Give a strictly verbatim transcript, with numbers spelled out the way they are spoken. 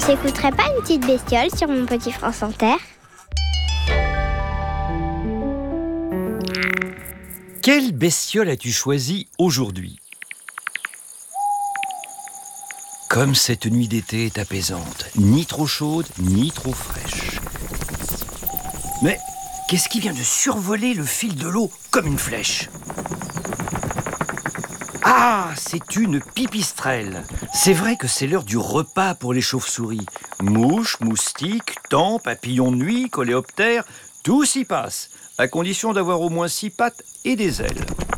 s'écouterait pas une petite bestiole sur mon petit France Inter? Quelle bestiole as-tu choisi aujourd'hui? Comme cette nuit d'été est apaisante, ni trop chaude, ni trop fraîche. Mais qu'est-ce qui vient de survoler le fil de l'eau comme une flèche? Ah, c'est une pipistrelle. C'est vrai que c'est l'heure du repas pour les chauves-souris. Mouches, moustiques, tampes, papillons de nuit, coléoptères, tout s'y passe, à condition d'avoir au moins six pattes et des ailes.